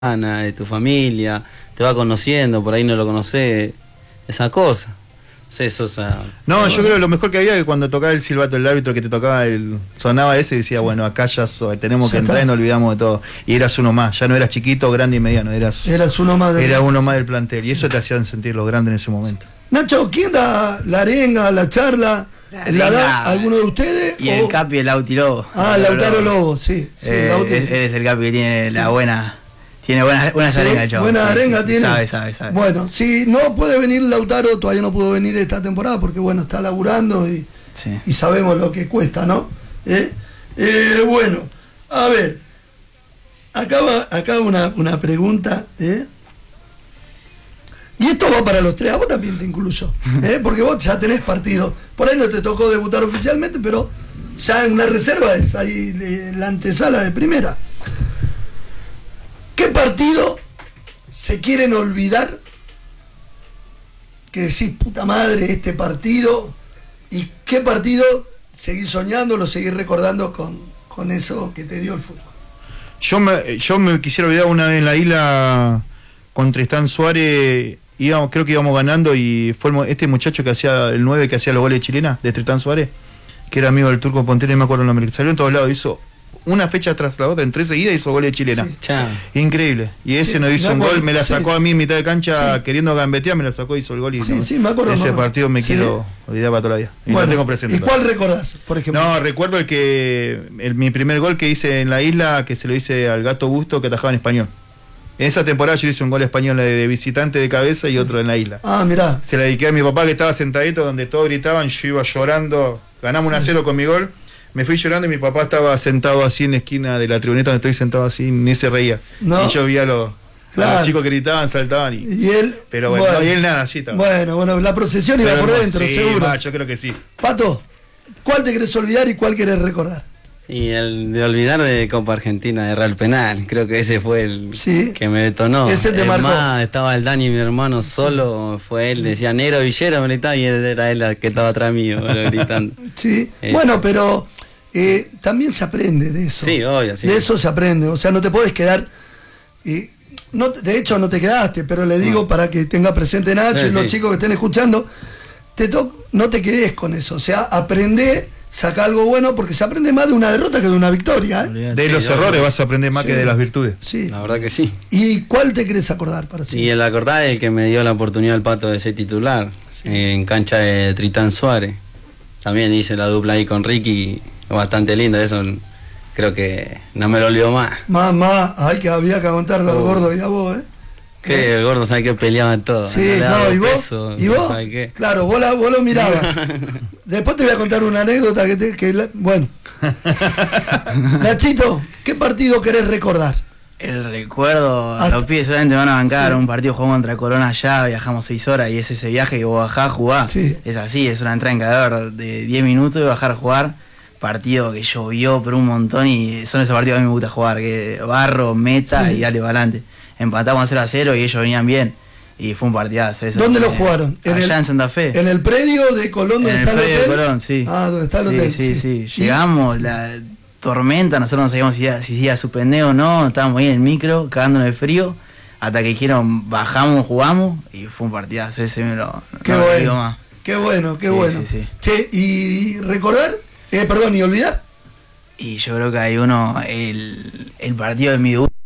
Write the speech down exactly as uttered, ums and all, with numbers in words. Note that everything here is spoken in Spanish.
de tu familia, te va conociendo, por ahí no lo conocés, esa cosa. No sé, eso, esa, no, bueno. yo creo que lo mejor que había que cuando tocaba el silbato el árbitro que te tocaba el sonaba ese y decía, sí, bueno, acá ya so, tenemos ya que entrar está. Y nos olvidamos de todo. Y eras uno más, ya no eras chiquito, grande y mediano, eras, eras uno más del era uno más del plantel. Sí. Y eso te hacían sentir los grandes en ese momento. Nacho, ¿quién da la arenga, la charla? ¿La, ¿La da alguno de ustedes? Y o... el Capi, el Lauti Lobo. Ah, Lautaro Lobo, Lobo sí. sí eh, Lauti, es, sí. Eres el Capi que tiene sí. la buena... Tiene buenas buena sí, arengas, chavo. Buena sí, arenga sí, tiene. Sabe, sabe, sabe. Bueno, si no puede venir Lautaro, todavía no pudo venir esta temporada porque, bueno, está laburando y, sí. y sabemos lo que cuesta, ¿no? ¿Eh? Eh, bueno, a ver, acá va, acá una, una pregunta, ¿eh? Y esto va para los tres, a vos también te incluyo, ¿eh? Porque vos ya tenés partido. Por ahí no te tocó debutar oficialmente, pero ya en una reserva es ahí la antesala de primera. ¿Qué partido se quieren olvidar? Que decís, puta madre, este partido. ¿Y qué partido seguís soñando, lo seguís recordando con, con eso que te dio el fútbol? Yo me, yo me quisiera olvidar una vez en la isla con Tristán Suárez, íbamos, creo que íbamos ganando y fue el, este muchacho que hacía el nueve que hacía los goles de Chilena, de Tristán Suárez, que era amigo del Turco Pontero, no me acuerdo el nombre, que salió en todos lados, hizo una fecha tras la otra, en tres seguidas hizo goles de Chilena. Sí. Increíble. Y ese sí, nos hizo un gol, me la sacó sí. a mí en mitad de cancha sí. queriendo gambetear, me la sacó y hizo el gol. Y sí, no, sí, me acuerdo. Ese no, partido me sí. quiero olvidar para toda la vida. Y bueno, lo tengo presente. ¿Y cuál recordás, por ejemplo? No, recuerdo el que el, mi primer gol que hice en la isla, que se lo hice al Gato Busto, que atajaba en Español. En esa temporada yo hice un gol español de, de visitante de cabeza y otro en la isla. Ah, mirá. Se la dediqué a mi papá que estaba sentadito donde todos gritaban, yo iba llorando, ganamos un a cero con mi gol. Me fui llorando y mi papá estaba sentado así en la esquina de la tribuneta donde estoy sentado así, ni se reía. No. Y yo vi a los, claro. a los chicos que gritaban, saltaban y... y él... Pero bueno, bueno, no, y él nada, así estaba. Bueno, bueno, la procesión iba por dentro, sí, seguro. Va, yo creo que sí. Pato, ¿cuál te querés olvidar y cuál querés recordar? Y el de olvidar de Copa Argentina, de Real Penal, creo que ese fue el ¿sí? que me detonó. Ese te es marcó. Más, estaba el Dani, mi hermano, solo, sí. fue él, decía Negro Villero, me gritaba, y era él el que estaba atrás mío, gritando. Sí, es. Bueno, pero... Eh, también se aprende de eso. Sí, obvio, sí. De eso se aprende. O sea, no te puedes quedar. Eh, no, de hecho, no te quedaste, pero le digo no. para que tenga presente Nacho sí, y los sí. chicos que estén escuchando, te to no te quedes con eso. O sea, aprende, saca algo bueno, porque se aprende más de una derrota que de una victoria. ¿eh? De los sí, errores yo, vas a aprender más sí. que de las virtudes. Sí. La verdad que sí. ¿Y cuál te querés acordar para sí? Y el acordar es el que me dio la oportunidad al Pato de ser titular sí. en cancha de Tristán Suárez. También hice la dupla ahí con Ricky. Bastante lindo, eso creo que no me lo olvido más. Más, más, ay que había que aguantarlo al oh. gordo y a vos, ¿eh? Que ¿Eh? el gordo sabe que peleaban todo. Sí, no, no ¿y vos? Pesos, ¿Y vos? Qué. Claro, vos, la, vos lo mirabas. Después te voy a contar una anécdota que, te, que la, bueno. Nachito, ¿qué partido querés recordar? El recuerdo, Hasta, los pibes solamente van a bancar sí. un partido jugamos contra Corona allá, viajamos seis horas y es ese viaje que vos bajás, jugás. Sí. Es así, es una entrada en calor de diez minutos y bajar a jugar. Partido que llovió pero un montón y son esos partidos que a mí me gusta jugar, que barro, meta sí. y dale para adelante. Empatamos a cero a cero y ellos venían bien. Y fue un partidazo. Eso ¿Dónde que, lo jugaron? ¿En allá el, en Santa Fe. ¿En el predio de Colón donde en está el hotel? En el predio de Colón, sí. Ah, donde está el sí, hotel. Sí, sí, sí. Llegamos, la tormenta, nosotros no sabíamos si iba, si iba a suspender o no, estábamos ahí en el micro, cagándonos de frío, hasta que dijeron, bajamos, jugamos, y fue un partidazo, ese me lo... Qué no bueno, lo más. qué bueno, qué sí, bueno. Sí, sí. Che, ¿y recordar? Eh, perdón, ¿y olvidar? Y yo creo que hay uno, el, el partido de mi debut.